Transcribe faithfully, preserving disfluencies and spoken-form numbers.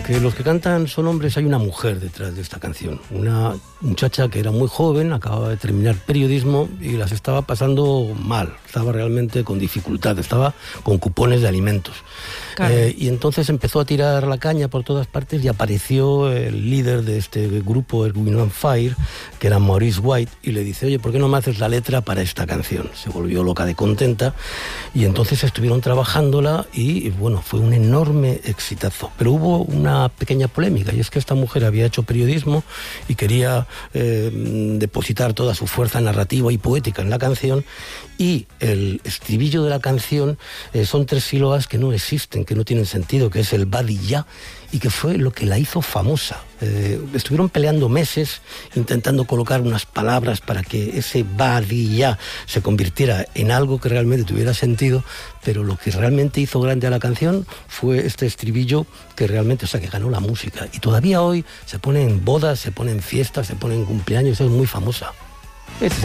aunque los que cantan son hombres, hay una mujer detrás de esta canción. Una muchacha que era muy joven, acababa de terminar periodismo y las estaba pasando mal. Estaba realmente con dificultad, estaba con cupones de alimentos. Eh, y entonces empezó a tirar la caña por todas partes y apareció el líder de este grupo, el Wind on Fire, que era Maurice White, y le dice: oye, ¿por qué no me haces la letra para esta canción? Se volvió loca de contenta y entonces estuvieron trabajándola y, bueno, fue un enorme exitazo. Pero hubo una pequeña polémica, y es que esta mujer había hecho periodismo y quería eh, depositar toda su fuerza narrativa y poética en la canción, y el estribillo de la canción eh, son tres sílabas que no existen, que no tienen sentido, que es el badilla, y que fue lo que la hizo famosa. Eh, estuvieron peleando meses intentando colocar unas palabras para que ese badilla se convirtiera en algo que realmente tuviera sentido, pero lo que realmente hizo grande a la canción fue este estribillo que realmente, o sea, que ganó la música. Y todavía hoy se pone en bodas, se pone en fiestas, se pone en cumpleaños, es muy famosa. Este